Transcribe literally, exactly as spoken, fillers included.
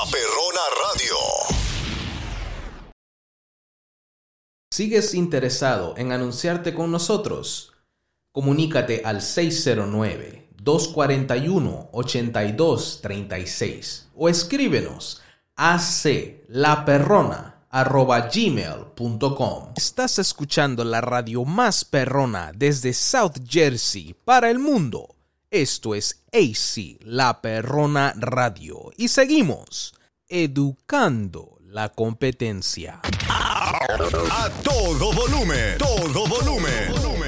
Perrona Radio. ¿Sigues interesado en anunciarte con nosotros? Comunícate al seis cero nueve, dos cuatro uno, ocho dos tres seis o escríbenos a aclaperrona arroba gmail punto com. Estás escuchando la radio más perrona desde South Jersey para el mundo. Esto es A C, La Perrona Radio. Y seguimos educando la competencia. A todo volumen, todo volumen.